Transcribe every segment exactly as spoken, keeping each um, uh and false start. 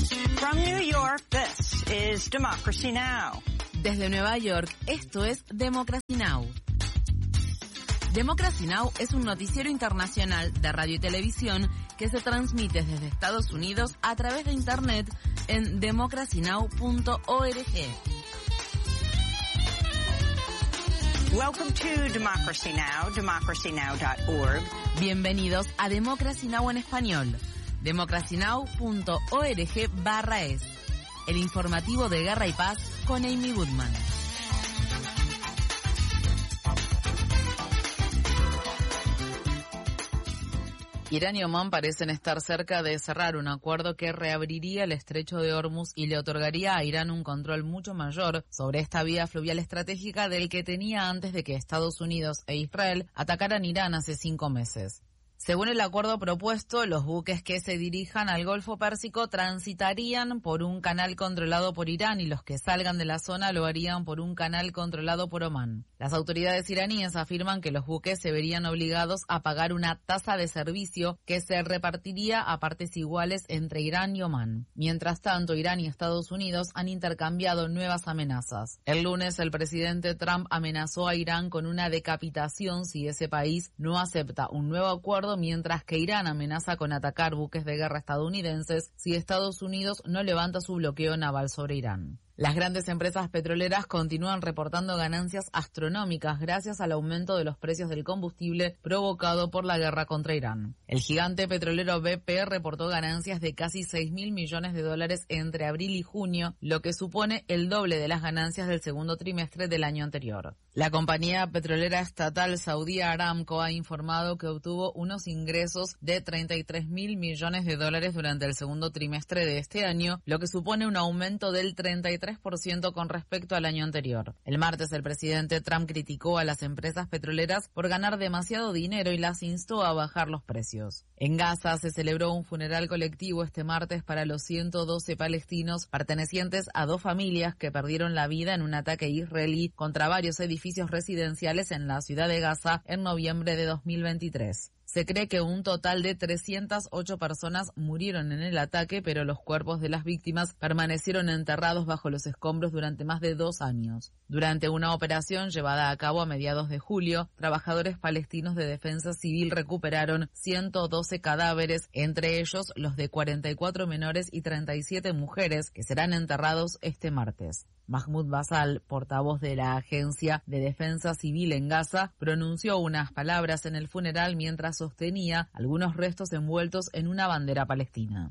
From New York, this is Democracy Now! Desde Nueva York, esto es Democracy Now! Democracy Now! Es un noticiero internacional de radio y televisión que se transmite desde Estados Unidos a través de Internet en democracy now punto org. Welcome to Democracy Now! democracy now dot org. Bienvenidos a Democracy Now! En español. democracy now punto org barra es. El informativo de Guerra y Paz con Amy Goodman. Irán y Omán parecen estar cerca de cerrar un acuerdo que reabriría el estrecho de Hormuz y le otorgaría a Irán un control mucho mayor sobre esta vía fluvial estratégica del que tenía antes de que Estados Unidos e Israel atacaran Irán hace cinco meses. Según el acuerdo propuesto, los buques que se dirijan al Golfo Pérsico transitarían por un canal controlado por Irán y los que salgan de la zona lo harían por un canal controlado por Omán. Las autoridades iraníes afirman que los buques se verían obligados a pagar una tasa de servicio que se repartiría a partes iguales entre Irán y Omán. Mientras tanto, Irán y Estados Unidos han intercambiado nuevas amenazas. El lunes, el presidente Trump amenazó a Irán con una decapitación si ese país no acepta un nuevo acuerdo, mientras que Irán amenaza con atacar buques de guerra estadounidenses si Estados Unidos no levanta su bloqueo naval sobre Irán. Las grandes empresas petroleras continúan reportando ganancias astronómicas gracias al aumento de los precios del combustible provocado por la guerra contra Irán. El gigante petrolero B P reportó ganancias de casi seis mil millones de dólares entre abril y junio, lo que supone el doble de las ganancias del segundo trimestre del año anterior. La compañía petrolera estatal Saudi Aramco ha informado que obtuvo unos ingresos de treinta y tres mil millones de dólares durante el segundo trimestre de este año, lo que supone un aumento del treinta y tres por ciento con respecto al año anterior. El martes, el presidente Trump criticó a las empresas petroleras por ganar demasiado dinero y las instó a bajar los precios. En Gaza se celebró un funeral colectivo este martes para los ciento doce palestinos pertenecientes a dos familias que perdieron la vida en un ataque israelí contra varios edificios residenciales en la ciudad de Gaza en noviembre de dos mil veintitrés. Se cree que un total de trescientas ocho personas murieron en el ataque, pero los cuerpos de las víctimas permanecieron enterrados bajo los escombros durante más de dos años. Durante una operación llevada a cabo a mediados de julio, trabajadores palestinos de defensa civil recuperaron ciento doce cadáveres, entre ellos los de cuarenta y cuatro menores y treinta y siete mujeres, que serán enterrados este martes. Mahmoud Basal, portavoz de la Agencia de Defensa Civil en Gaza, pronunció unas palabras en el funeral mientras sostenía algunos restos envueltos en una bandera palestina.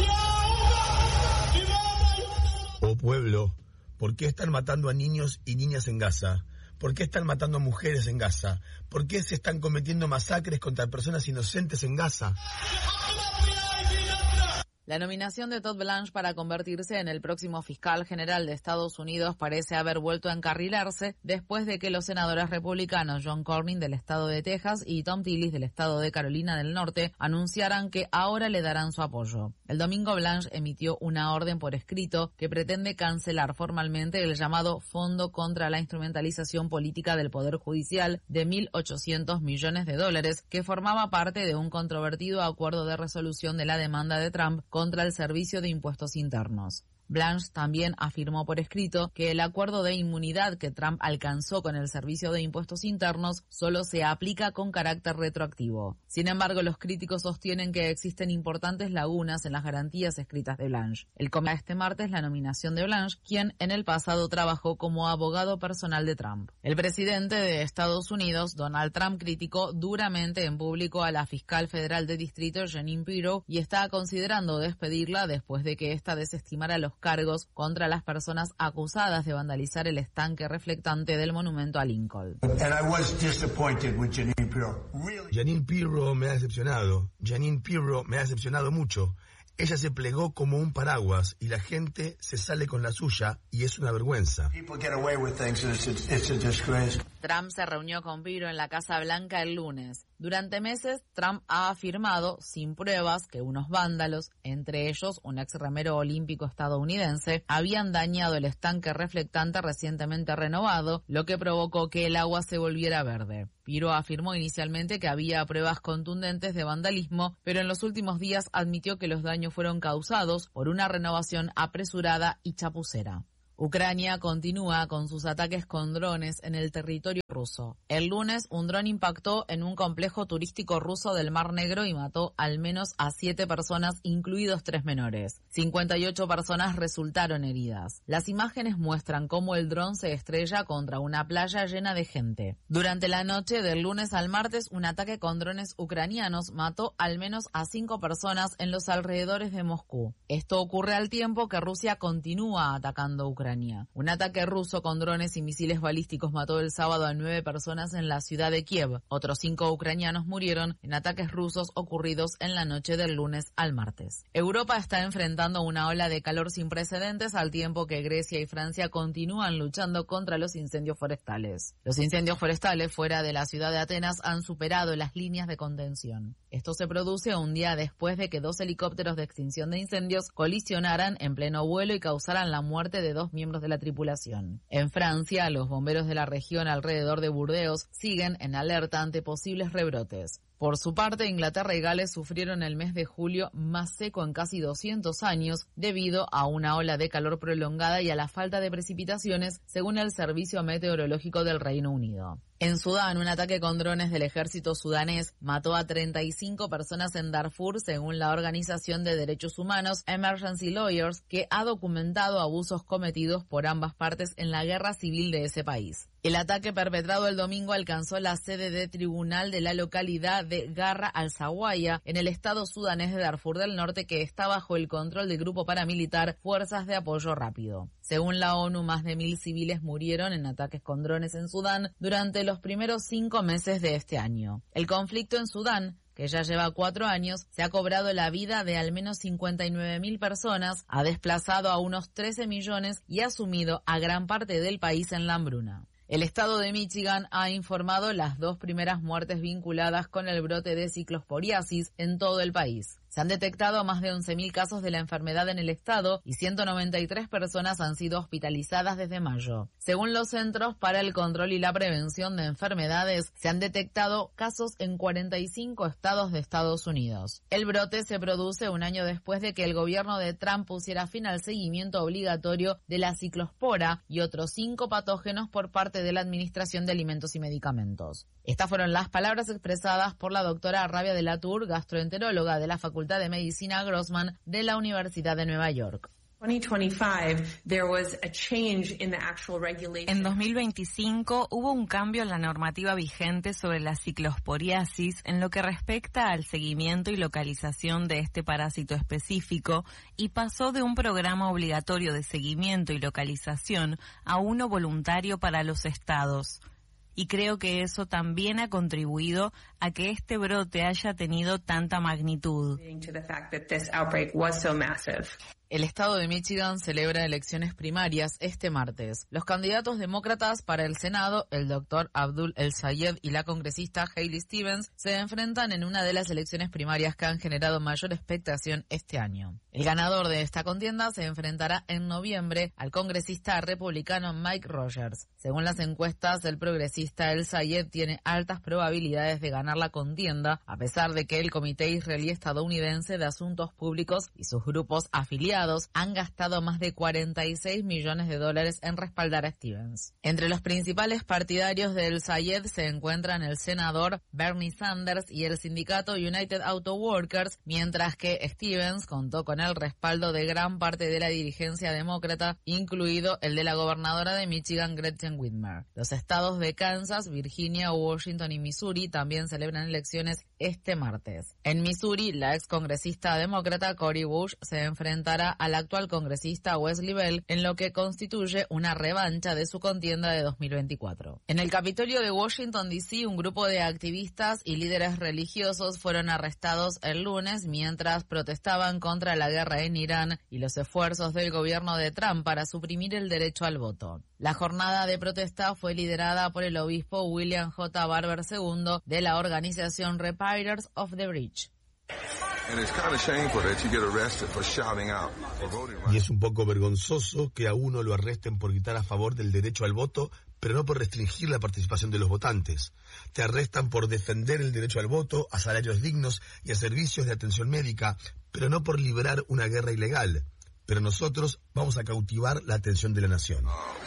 Oh pueblo, ¿por qué están matando a niños y niñas en Gaza? ¿Por qué están matando a mujeres en Gaza? ¿Por qué se están cometiendo masacres contra personas inocentes en Gaza? La nominación de Todd Blanche para convertirse en el próximo fiscal general de Estados Unidos parece haber vuelto a encarrilarse después de que los senadores republicanos John Cornyn del estado de Texas y Tom Tillis del estado de Carolina del Norte anunciaran que ahora le darán su apoyo. El domingo Blanche emitió una orden por escrito que pretende cancelar formalmente el llamado Fondo contra la Instrumentalización Política del Poder Judicial de mil ochocientos millones de dólares que formaba parte de un controvertido acuerdo de resolución de la demanda de Trump contra el Servicio de Impuestos Internos. Blanche también afirmó por escrito que el acuerdo de inmunidad que Trump alcanzó con el Servicio de Impuestos Internos solo se aplica con carácter retroactivo. Sin embargo, los críticos sostienen que existen importantes lagunas en las garantías escritas de Blanche. El comité este martes la nominación de Blanche, quien en el pasado trabajó como abogado personal de Trump. El presidente de Estados Unidos, Donald Trump, criticó duramente en público a la fiscal federal de distrito, Jeanine Pirro, y está considerando despedirla después de que ésta desestimara los cargos contra las personas acusadas de vandalizar el estanque reflectante del monumento a Lincoln. Jeanine Pirro me ha decepcionado. Jeanine Pirro me ha decepcionado mucho. Ella se plegó como un paraguas y la gente se sale con la suya y es una vergüenza. Trump se reunió con Pirro en la Casa Blanca el lunes. Durante meses, Trump ha afirmado, sin pruebas, que unos vándalos, entre ellos un ex remero olímpico estadounidense, habían dañado el estanque reflectante recientemente renovado, lo que provocó que el agua se volviera verde. Pirro afirmó inicialmente que había pruebas contundentes de vandalismo, pero en los últimos días admitió que los daños fueron causados por una renovación apresurada y chapucera. Ucrania continúa con sus ataques con drones en el territorio ruso. El lunes, un dron impactó en un complejo turístico ruso del Mar Negro y mató al menos a siete personas, incluidos tres menores. cincuenta y ocho personas resultaron heridas. Las imágenes muestran cómo el dron se estrella contra una playa llena de gente. Durante la noche del lunes al martes, un ataque con drones ucranianos mató al menos a cinco personas en los alrededores de Moscú. Esto ocurre al tiempo que Rusia continúa atacando a Ucrania. Un ataque ruso con drones y misiles balísticos mató el sábado a nueve personas en la ciudad de Kiev. Otros cinco ucranianos murieron en ataques rusos ocurridos en la noche del lunes al martes. Europa está enfrentando una ola de calor sin precedentes al tiempo que Grecia y Francia continúan luchando contra los incendios forestales. Los incendios forestales fuera de la ciudad de Atenas han superado las líneas de contención. Esto se produce un día después de que dos helicópteros de extinción de incendios colisionaran en pleno vuelo y causaran la muerte de dos miembros de la tripulación. En Francia, los bomberos de la región alrededor de Burdeos siguen en alerta ante posibles rebrotes. Por su parte, Inglaterra y Gales sufrieron el mes de julio más seco en casi doscientos años debido a una ola de calor prolongada y a la falta de precipitaciones, según el Servicio Meteorológico del Reino Unido. En Sudán, un ataque con drones del ejército sudanés mató a treinta y cinco personas en Darfur, según la organización de derechos humanos Emergency Lawyers, que ha documentado abusos cometidos por ambas partes en la guerra civil de ese país. El ataque perpetrado el domingo alcanzó la sede de tribunal de la localidad de Garra al-Zawaya, en el estado sudanés de Darfur del Norte, que está bajo el control del grupo paramilitar Fuerzas de Apoyo Rápido. Según la ONU, más de mil civiles murieron en ataques con drones en Sudán durante los primeros cinco meses de este año. El conflicto en Sudán, que ya lleva cuatro años, se ha cobrado la vida de al menos cincuenta y nueve mil personas, ha desplazado a unos trece millones y ha sumido a gran parte del país en la hambruna. El estado de Michigan ha informado las dos primeras muertes vinculadas con el brote de ciclosporiasis en todo el país. Se han detectado más de once mil casos de la enfermedad en el estado y ciento noventa y tres personas han sido hospitalizadas desde mayo. Según los Centros para el Control y la Prevención de Enfermedades, se han detectado casos en cuarenta y cinco estados de Estados Unidos. El brote se produce un año después de que el gobierno de Trump pusiera fin al seguimiento obligatorio de la ciclospora y otros cinco patógenos por parte de la Administración de Alimentos y Medicamentos. Estas fueron las palabras expresadas por la doctora Rabia de la Tour, gastroenteróloga de la Facultad de Medicina Grossman de la Universidad de Nueva York. En dos mil veinticinco hubo un cambio en la normativa vigente sobre la ciclosporiasis en lo que respecta al seguimiento y localización de este parásito específico y pasó de un programa obligatorio de seguimiento y localización a uno voluntario para los estados. Y creo que eso también ha contribuido a que este brote haya tenido tanta magnitud. El estado de Michigan celebra elecciones primarias este martes. Los candidatos demócratas para el Senado, el doctor Abdul El-Sayed y la congresista Hailey Stevens, se enfrentan en una de las elecciones primarias que han generado mayor expectación este año. El ganador de esta contienda se enfrentará en noviembre al congresista republicano Mike Rogers. Según las encuestas, el progresista El-Sayed tiene altas probabilidades de ganar la contienda, a pesar de que el Comité Israelí Estadounidense de Asuntos Públicos y sus grupos afiliados han gastado más de cuarenta y seis millones de dólares en respaldar a Stevens. Entre los principales partidarios de El-Sayed se encuentran el senador Bernie Sanders y el sindicato United Auto Workers, mientras que Stevens contó con el respaldo de gran parte de la dirigencia demócrata, incluido el de la gobernadora de Michigan, Gretchen Whitmer. Los estados de Kansas, Virginia, Washington y Missouri también celebran elecciones este martes. En Missouri, la ex congresista demócrata Cori Bush se enfrentará enfrenta al actual congresista Wesley Bell en lo que constituye una revancha de su contienda de dos mil veinticuatro. En el Capitolio de Washington, D C, un grupo de activistas y líderes religiosos fueron arrestados el lunes mientras protestaban contra la guerra en Irán y los esfuerzos del gobierno de Trump para suprimir el derecho al voto. La jornada de protesta fue liderada por el obispo William J. Barber segundo de la organización Repairers of the Breach. Y es un poco vergonzoso que a uno lo arresten por gritar a favor del derecho al voto, pero no por restringir la participación de los votantes. Te arrestan por defender el derecho al voto, a salarios dignos y a servicios de atención médica, pero no por librar una guerra ilegal. Pero nosotros vamos a cautivar la atención de la nación.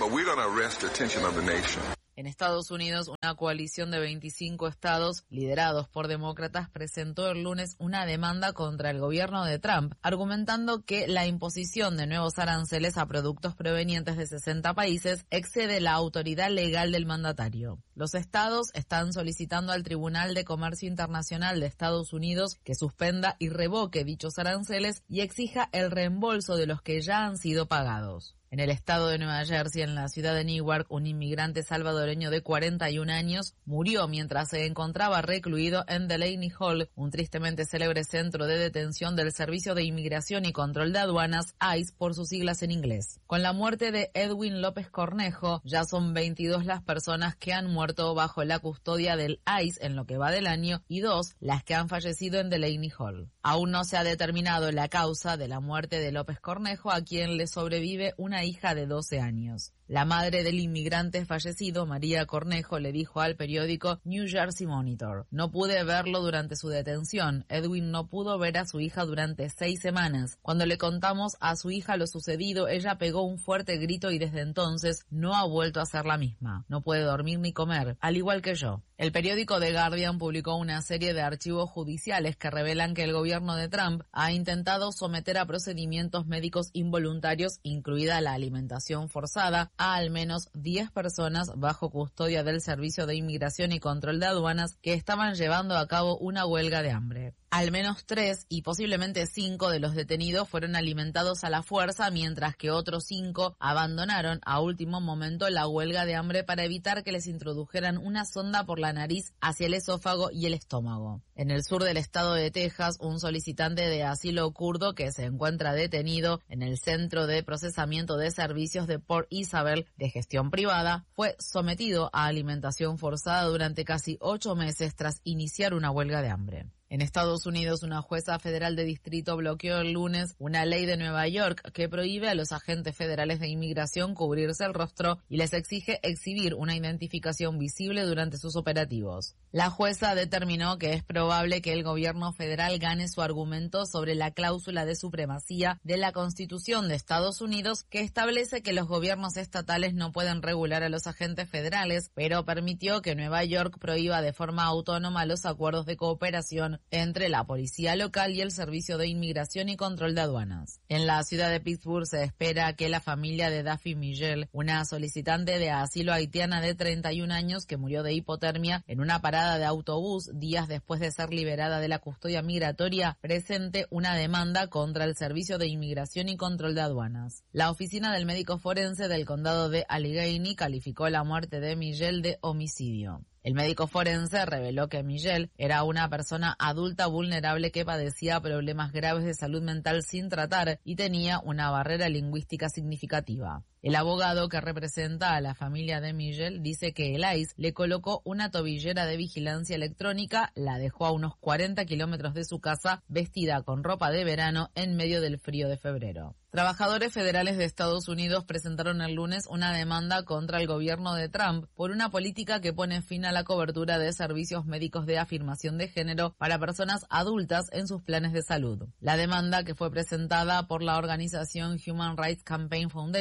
En Estados Unidos, una coalición de veinticinco estados liderados por demócratas presentó el lunes una demanda contra el gobierno de Trump, argumentando que la imposición de nuevos aranceles a productos provenientes de sesenta países excede la autoridad legal del mandatario. Los estados están solicitando al Tribunal de Comercio Internacional de Estados Unidos que suspenda y revoque dichos aranceles y exija el reembolso de los que ya han sido pagados. En el estado de Nueva Jersey, en la ciudad de Newark, un inmigrante salvadoreño de cuarenta y un años murió mientras se encontraba recluido en Delaney Hall, un tristemente célebre centro de detención del Servicio de Inmigración y Control de Aduanas, I C E por sus siglas en inglés. Con la muerte de Edwin López Cornejo, ya son veintidós las personas que han muerto bajo la custodia del I C E en lo que va del año y dos las que han fallecido en Delaney Hall. Aún no se ha determinado la causa de la muerte de López Cornejo, a quien le sobrevive una hija de doce años. La madre del inmigrante fallecido, María Cornejo, le dijo al periódico New Jersey Monitor: "No pude verlo durante su detención. Edwin no pudo ver a su hija durante seis semanas. Cuando le contamos a su hija lo sucedido, ella pegó un fuerte grito y desde entonces no ha vuelto a ser la misma. No puede dormir ni comer, al igual que yo". El periódico The Guardian publicó una serie de archivos judiciales que revelan que el gobierno de Trump ha intentado someter a procedimientos médicos involuntarios, incluida la alimentación forzada, a al menos diez personas bajo custodia del Servicio de Inmigración y Control de Aduanas que estaban llevando a cabo una huelga de hambre. Al menos tres y posiblemente cinco de los detenidos fueron alimentados a la fuerza, mientras que otros cinco abandonaron a último momento la huelga de hambre para evitar que les introdujeran una sonda por la nariz hacia el esófago y el estómago. En el sur del estado de Texas, un solicitante de asilo kurdo que se encuentra detenido en el Centro de Procesamiento de Servicios de Port Isabel de gestión privada fue sometido a alimentación forzada durante casi ocho meses tras iniciar una huelga de hambre. En Estados Unidos, una jueza federal de distrito bloqueó el lunes una ley de Nueva York que prohíbe a los agentes federales de inmigración cubrirse el rostro y les exige exhibir una identificación visible durante sus operativos. La jueza determinó que es probable que el gobierno federal gane su argumento sobre la cláusula de supremacía de la Constitución de Estados Unidos, que establece que los gobiernos estatales no pueden regular a los agentes federales, pero permitió que Nueva York prohíba de forma autónoma los acuerdos de cooperación entre la policía local y el Servicio de Inmigración y Control de Aduanas. En la ciudad de Pittsburgh se espera que la familia de Daphne Miguel, una solicitante de asilo haitiana de treinta y un años que murió de hipotermia en una parada de autobús días después de ser liberada de la custodia migratoria, presente una demanda contra el Servicio de Inmigración y Control de Aduanas. La oficina del médico forense del condado de Allegheny calificó la muerte de Miguel de homicidio. El médico forense reveló que Miguel era una persona adulta vulnerable que padecía problemas graves de salud mental sin tratar y tenía una barrera lingüística significativa. El abogado que representa a la familia de Miguel dice que el I C E le colocó una tobillera de vigilancia electrónica, la dejó a unos cuarenta kilómetros de su casa vestida con ropa de verano en medio del frío de febrero. Trabajadores federales de Estados Unidos presentaron el lunes una demanda contra el gobierno de Trump por una política que pone fin a la cobertura de servicios médicos de afirmación de género para personas adultas en sus planes de salud. La demanda, que fue presentada por la organización Human Rights Campaign Foundation,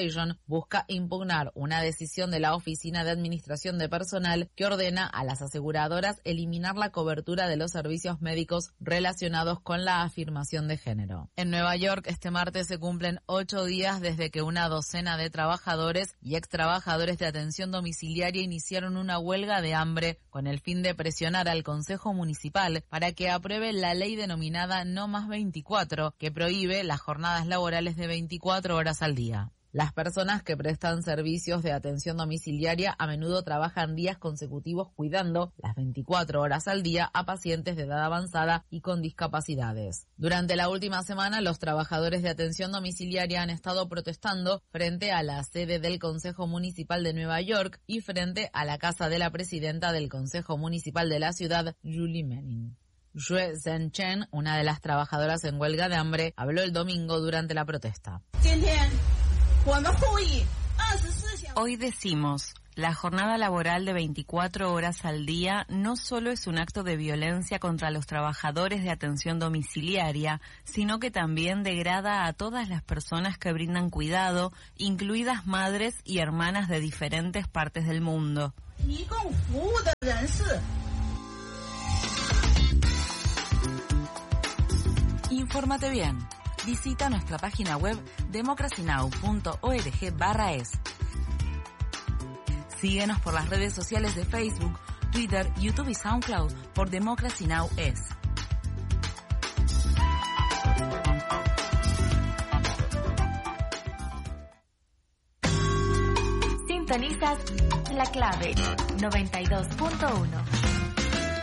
busca impugnar una decisión de la Oficina de Administración de Personal que ordena a las aseguradoras eliminar la cobertura de los servicios médicos relacionados con la afirmación de género. En Nueva York, este martes se cumplen ocho días desde que una docena de trabajadores y extrabajadores de atención domiciliaria iniciaron una huelga de hambre con el fin de presionar al Consejo Municipal para que apruebe la ley denominada No Más veinticuatro, que prohíbe las jornadas laborales de veinticuatro horas al día. Las personas que prestan servicios de atención domiciliaria a menudo trabajan días consecutivos cuidando las veinticuatro horas al día a pacientes de edad avanzada y con discapacidades. Durante la última semana, los trabajadores de atención domiciliaria han estado protestando frente a la sede del Consejo Municipal de Nueva York y frente a la casa de la presidenta del Consejo Municipal de la ciudad, Julie Manning. Yue Zhen-Chen, una de las trabajadoras en huelga de hambre, habló el domingo durante la protesta. Hoy decimos, la jornada laboral de veinticuatro horas al día no solo es un acto de violencia contra los trabajadores de atención domiciliaria, sino que también degrada a todas las personas que brindan cuidado, incluidas madres y hermanas de diferentes partes del mundo. Infórmate bien. Visita nuestra página web democracy now punto org barra es. Síguenos por las redes sociales de Facebook, Twitter, YouTube y SoundCloud por Democracy Now! Es. Sintonizas La Clave noventa y dos punto uno.